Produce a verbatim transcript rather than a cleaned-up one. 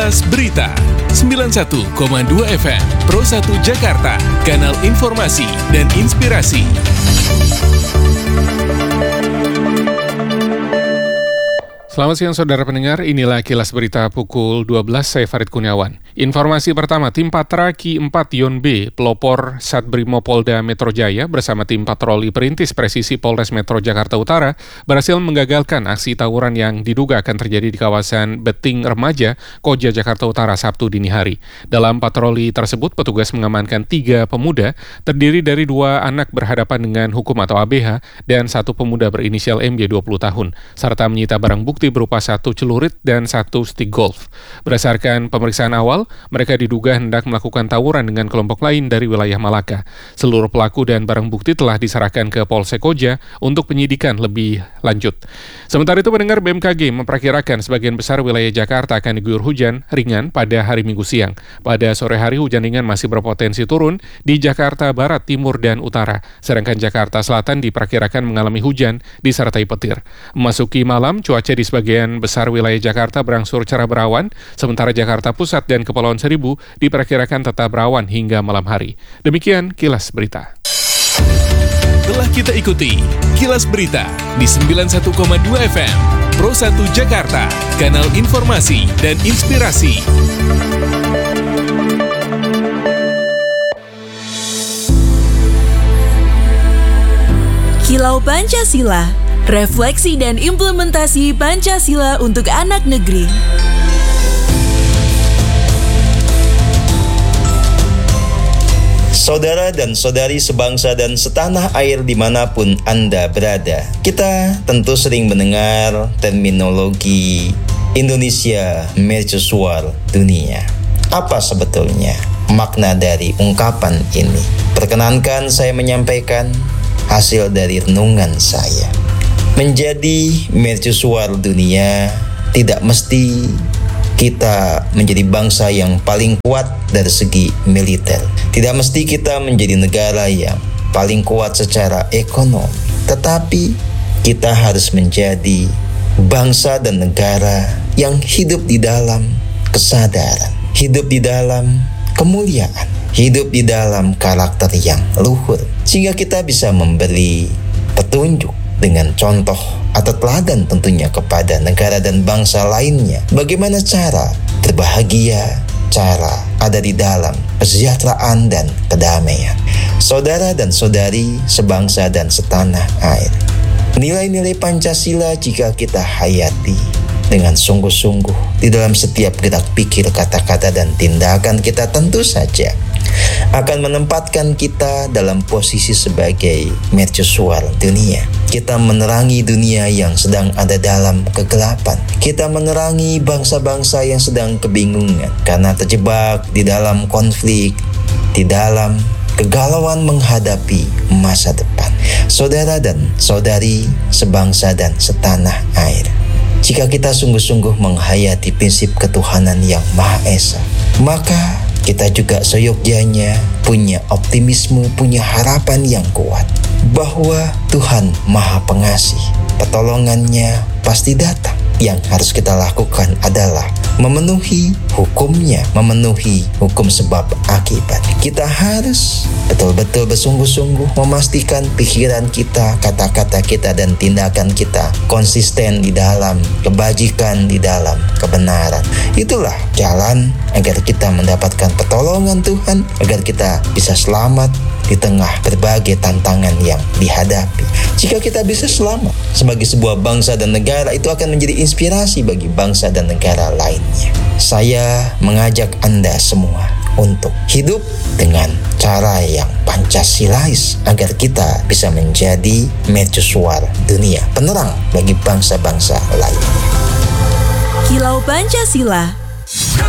Kilas Berita sembilan puluh satu koma dua F M Pro satu Jakarta, kanal informasi dan inspirasi. Selamat siang saudara pendengar, inilah Kilas Berita pukul dua belas, saya Farid Kurniawan. Informasi pertama, tim Patra Ki empat Yon B, pelopor Satbrimopolda Metro Jaya bersama tim patroli perintis presisi Polres Metro Jakarta Utara berhasil menggagalkan aksi tawuran yang diduga akan terjadi di kawasan Beting Remaja, Koja, Jakarta Utara Sabtu dini hari. Dalam patroli tersebut, petugas mengamankan tiga pemuda terdiri dari dua anak berhadapan dengan hukum atau A B H dan satu pemuda berinisial M Y dua puluh tahun, serta menyita barang bukti berupa satu celurit dan satu stick golf. Berdasarkan pemeriksaan awal, mereka diduga hendak melakukan tawuran dengan kelompok lain dari wilayah Malaka. Seluruh pelaku dan barang bukti telah diserahkan ke Polsek Koja untuk penyidikan lebih lanjut. Sementara itu, pendengar, B M K G memperkirakan sebagian besar wilayah Jakarta akan diguyur hujan ringan pada hari Minggu siang. Pada sore hari, hujan ringan masih berpotensi turun di Jakarta Barat, Timur, dan Utara. Sedangkan Jakarta Selatan diperkirakan mengalami hujan disertai petir. Memasuki malam, cuaca di sebagian besar wilayah Jakarta berangsur cerah berawan, sementara Jakarta Pusat dan Kepulauan Seribu diperkirakan tetap berawan hingga malam hari. Demikian Kilas Berita. Telah kita ikuti Kilas Berita di sembilan puluh satu koma dua F M Pro satu Jakarta, kanal informasi dan inspirasi. Kilau Pancasila, refleksi dan implementasi Pancasila untuk anak negeri. Saudara dan saudari sebangsa dan setanah air dimanapun Anda berada, kita tentu sering mendengar terminologi Indonesia Mercusuar Dunia. Apa sebetulnya makna dari ungkapan ini? Perkenankan saya menyampaikan hasil dari renungan saya. Menjadi mercusuar dunia tidak mesti kita menjadi bangsa yang paling kuat dari segi militer. Tidak mesti kita menjadi negara yang paling kuat secara ekonomi. Tetapi kita harus menjadi bangsa dan negara yang hidup di dalam kesadaran, hidup di dalam kemuliaan, hidup di dalam karakter yang luhur, sehingga kita bisa memberi petunjuk dengan contoh atau teladan tentunya kepada negara dan bangsa lainnya. Bagaimana cara berbahagia, cara ada di dalam kesejahteraan dan kedamaian. Saudara dan saudari sebangsa dan setanah air, nilai-nilai Pancasila jika kita hayati dengan sungguh-sungguh di dalam setiap gerak pikir, kata-kata, dan tindakan kita, tentu saja akan menempatkan kita dalam posisi sebagai mercusuar dunia. Kita menerangi dunia yang sedang ada dalam kegelapan. Kita menerangi bangsa-bangsa yang sedang kebingungan karena terjebak di dalam konflik, di dalam kegalauan menghadapi masa depan. Saudara dan saudari sebangsa dan setanah air, jika kita sungguh-sungguh menghayati prinsip ketuhanan yang Maha Esa, maka kita juga seyogyanya punya optimisme, punya harapan yang kuat bahwa Tuhan Maha Pengasih, pertolongannya pasti datang. Yang harus kita lakukan adalah memenuhi hukumnya, memenuhi hukum sebab akibat. Kita harus betul-betul bersungguh-sungguh memastikan pikiran kita, kata-kata kita, dan tindakan kita konsisten di dalam kebajikan, di dalam kebenaran. Itulah jalan agar kita mendapatkan pertolongan Tuhan, agar kita bisa selamat di tengah berbagai tantangan yang dihadapi. Jika kita bisa selamat sebagai sebuah bangsa dan negara, itu akan menjadi inspirasi bagi bangsa dan negara lainnya. Saya mengajak Anda semua untuk hidup dengan cara yang Pancasilais agar kita bisa menjadi mercusuar dunia, penerang bagi bangsa-bangsa lainnya. Kilau Pancasila,